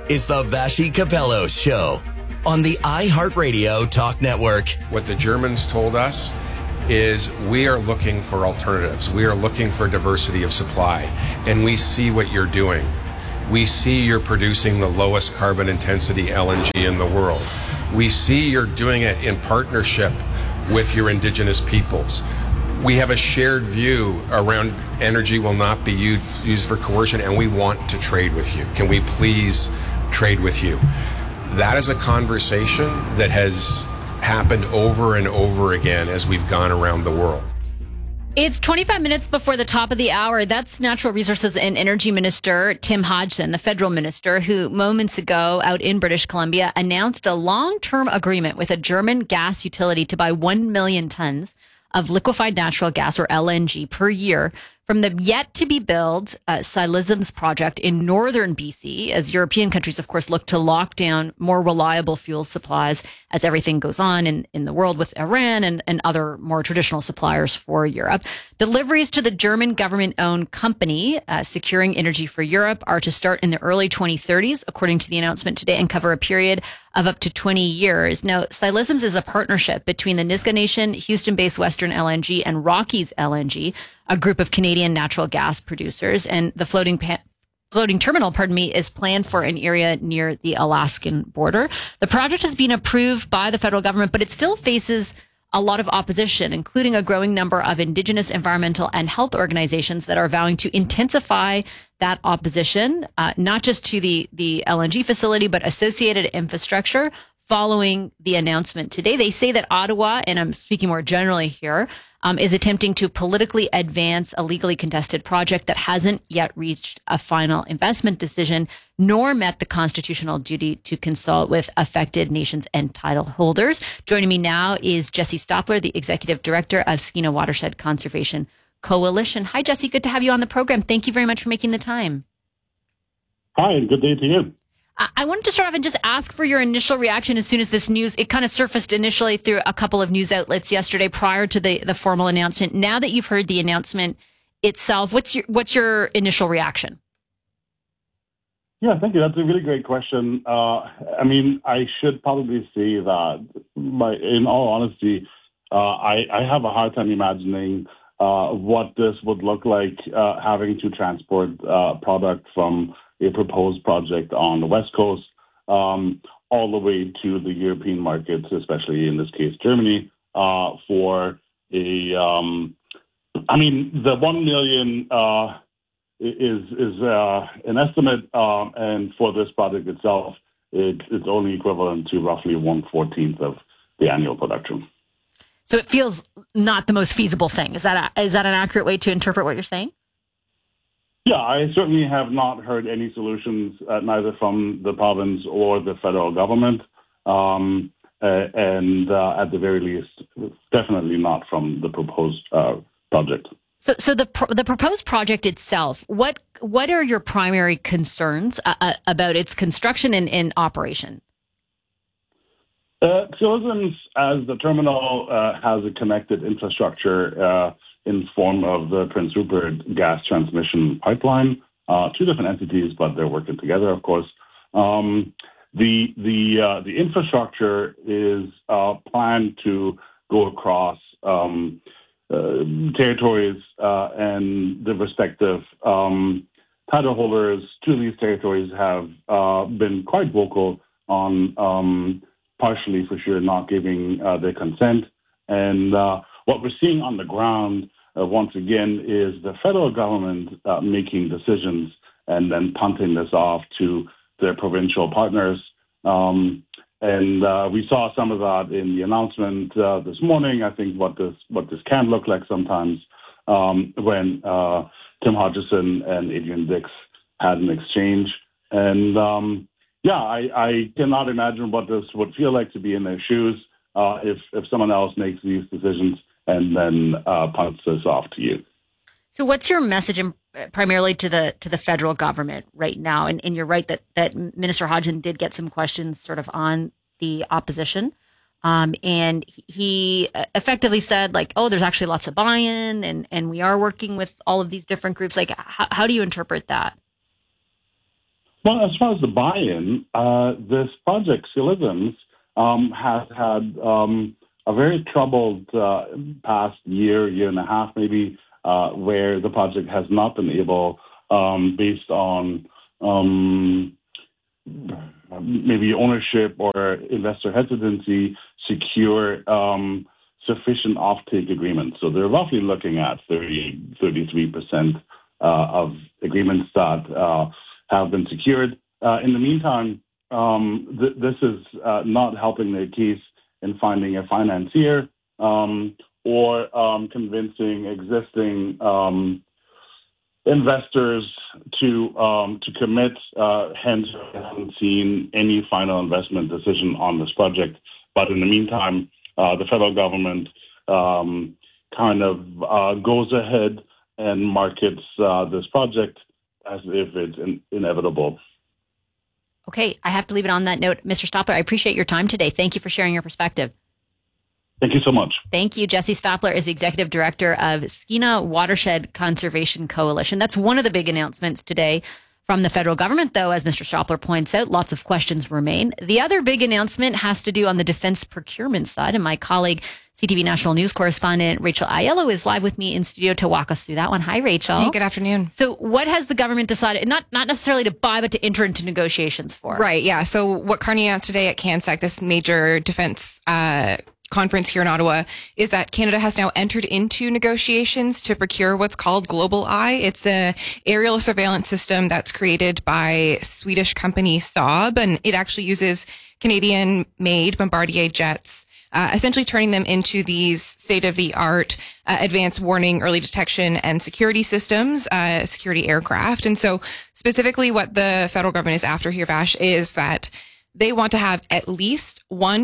is the Vassy Capellos Show on the iHeartRadio Talk Network. What the Germans told us is we are looking for alternatives. We are looking for diversity of supply. And we see what you're doing. We see you're producing the lowest carbon intensity LNG in the world. We see you're doing it in partnership with your indigenous peoples. We have a shared view around energy will not be used for coercion, and we want to trade with you. Can we please trade with you? That is a conversation that has happened over and over again as we've gone around the world. It's 25 minutes before the top of the hour. That's Natural Resources and Energy Minister Tim Hodgson, the federal minister, who moments ago out in British Columbia announced a long-term agreement with a German gas utility to buy 1 million tons of liquefied natural gas, or LNG, per year from the yet-to-be-built Silisms project in northern BC, as European countries, of course, look to lock down more reliable fuel supplies as everything goes on in the world with Iran and other more traditional suppliers for Europe. Deliveries to the German government-owned company, Securing Energy for Europe, are to start in the early 2030s, according to the announcement today, and cover a period of up to 20 years. Now, Silisms is a partnership between the Nisga'a Nation, Houston-based Western LNG, and Rockies LNG, a group of Canadian natural gas producers. And the floating terminal, is planned for an area near the Alaskan border. The project has been approved by the federal government, but it still faces a lot of opposition, including a growing number of Indigenous environmental and health organizations that are vowing to intensify that opposition, not just to the LNG facility, but associated infrastructure following the announcement today. They say that Ottawa, and I'm speaking more generally here, is attempting to politically advance a legally contested project that hasn't yet reached a final investment decision, nor met the constitutional duty to consult with affected nations and title holders. Joining me now is Jesse Stoppler, the Executive Director of Skeena Watershed Conservation Coalition. Hi, Jesse. Good to have you on the program. Thank you very much for making the time. Hi, and good day to you. I wanted to start off and just ask for your initial reaction as soon as this news, it kind of surfaced initially through a couple of news outlets yesterday prior to the formal announcement. Now that you've heard the announcement itself, what's your initial reaction? Yeah, thank you. That's a really great question. I should probably say that, in all honesty, I have a hard time imagining what this would look like, having to transport product from a proposed project on the West Coast, all the way to the European markets, especially in this case, Germany, for the 1 million is an estimate, and for this project itself, it's only equivalent to roughly 1/14 of the annual production. So it feels not the most feasible thing. Is that an accurate way to interpret what you're saying? Yeah, I certainly have not heard any solutions, neither from the province or the federal government, and at the very least, definitely not from the proposed project. So the proposed project itself, what are your primary concerns about its construction and operation? Silisms, as the terminal, has a connected infrastructure in form of the Prince Rupert gas transmission pipeline. Two different entities, but they're working together, of course. The infrastructure is planned to go across territories, and the respective title holders to these territories have been quite vocal on partially, for sure, not giving their consent. And what we're seeing on the ground, once again, is the federal government making decisions and then punting this off to their provincial partners. And we saw some of that in the announcement this morning. I think what this can look like sometimes when Tim Hodgson and Adrian Dix had an exchange. And I cannot imagine what this would feel like to be in their shoes if someone else makes these decisions and then punts this off to you. So what's your message primarily to the federal government right now? And you're right that Minister Hodgson did get some questions sort of on the opposition. And he effectively said, like, oh, there's actually lots of buy-in and we are working with all of these different groups. Like, how do you interpret that? far as the buy-in, this project, Sea Lisms, has had a very troubled past year and a half, maybe, where the project has not been able, based on maybe ownership or investor hesitancy, secure sufficient offtake agreements. So they're roughly looking at 33% of agreements that have been secured. In the meantime, this is not helping their case in finding a financier or convincing existing investors to commit. Hence, we haven't seen any final investment decision on this project. But in the meantime, the federal government kind of goes ahead and markets this project as if it's inevitable. Okay, I have to leave it on that note. Mr. Stopler, I appreciate your time today. Thank you for sharing your perspective. Thank you so much. Thank you. Jesse Stopler is the executive director of Skeena Watershed Conservation Coalition. That's one of the big announcements today from the federal government, though, as Mr. Stopler points out, lots of questions remain. The other big announcement has to do on the defense procurement side, and my colleague, CTV National News correspondent Rachel Aiello, is live with me in studio to walk us through that one. Hi, Rachel. Hey, good afternoon. So what has the government decided, not necessarily to buy, but to enter into negotiations for? Right, yeah. So what Carney announced today at CANSEC, this major defense conference here in Ottawa, is that Canada has now entered into negotiations to procure what's called Global Eye. It's an aerial surveillance system that's created by Swedish company Saab, and it actually uses Canadian-made Bombardier jets, essentially turning them into these state-of-the-art advanced warning, early detection, and security systems, security aircraft. And so specifically what the federal government is after here, Vash, is that they want to have at least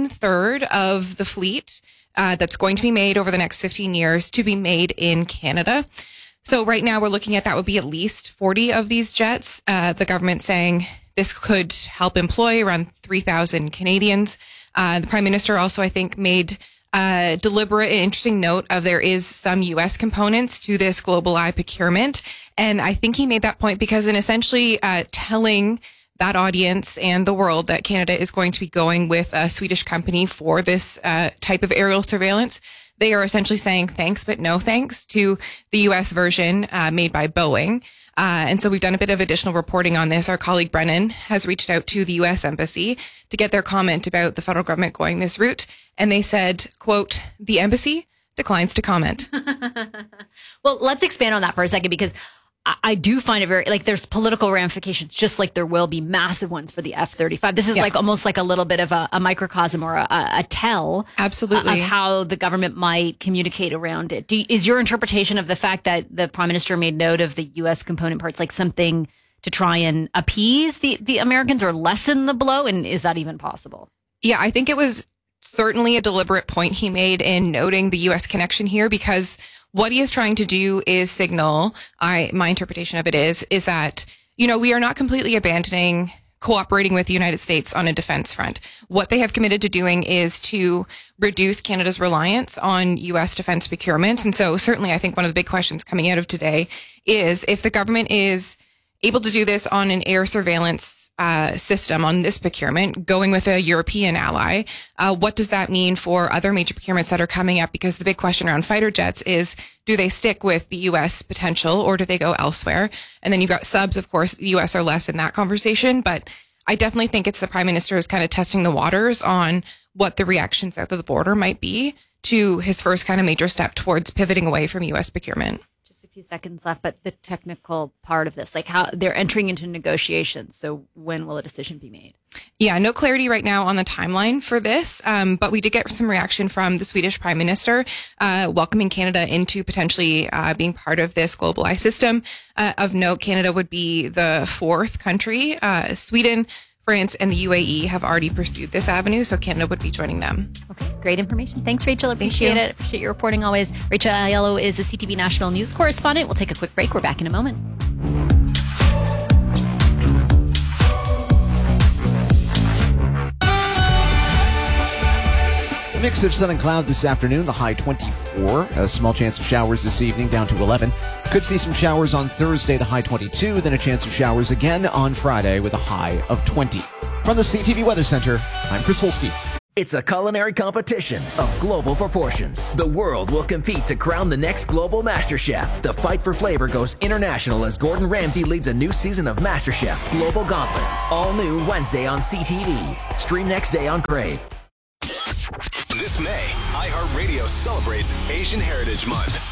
1/3 of the fleet that's going to be made over the next 15 years to be made in Canada. So right now we're looking at that would be at least 40 of these jets. The government saying this could help employ around 3,000 Canadians. The Prime Minister also, I think, made a deliberate and interesting note of there is some U.S. components to this Global Eye procurement. And I think he made that point because in essentially telling that audience and the world that Canada is going to be going with a Swedish company for this type of aerial surveillance, they are essentially saying thanks, but no thanks to the U.S. version made by Boeing. And so we've done a bit of additional reporting on this. Our colleague Brennan has reached out to the U.S. Embassy to get their comment about the federal government going this route. And they said, quote, the embassy declines to comment. Well, let's expand on that for a second, because I do find it very, like, there's political ramifications, just like there will be massive ones for the F-35. This is like almost like a little bit of a microcosm or a tell absolutely of how the government might communicate around it. Is your interpretation of the fact that the Prime Minister made note of the U.S. component parts like something to try and appease the Americans or lessen the blow? And is that even possible? Yeah, I think it was certainly a deliberate point he made in noting the U.S. connection here, because what he is trying to do is signal, my interpretation of it is that, you know, we are not completely abandoning cooperating with the United States on a defense front. What they have committed to doing is to reduce Canada's reliance on U.S. defense procurements. And so certainly I think one of the big questions coming out of today is if the government is able to do this on an air surveillance system on this procurement, going with a European ally, what does that mean for other major procurements that are coming up? Because the big question around fighter jets is, do they stick with the U.S. potential or do they go elsewhere? And then you've got subs, of course, the U.S. are less in that conversation, but I definitely think it's the Prime Minister is kind of testing the waters on what the reactions out of the border might be to his first kind of major step towards pivoting away from U.S. procurement. A few seconds left, but the technical part of this, like how they're entering into negotiations. So when will a decision be made? Yeah, no clarity right now on the timeline for this. But we did get some reaction from the Swedish Prime Minister, welcoming Canada into potentially being part of this Global Eye system. Of note, Canada would be the fourth country. Sweden, France, and the UAE have already pursued this avenue, so Canada would be joining them. Okay, great information. Thanks, Rachel. Appreciate it. Appreciate your reporting always. Rachel Aiello is a CTV National News correspondent. We'll take a quick break. We're back in a moment. A mix of sun and cloud this afternoon, the high 24. A small chance of showers this evening, down to 11. Could see some showers on Thursday, the high 22. Then a chance of showers again on Friday with a high of 20. From the CTV Weather Center, I'm Chris Holsky. It's a culinary competition of global proportions. The world will compete to crown the next global MasterChef. The fight for flavor goes international as Gordon Ramsay leads a new season of MasterChef Global Gauntlet. All new Wednesday on CTV. Stream next day on Crave. This May, iHeartRadio celebrates Asian Heritage Month.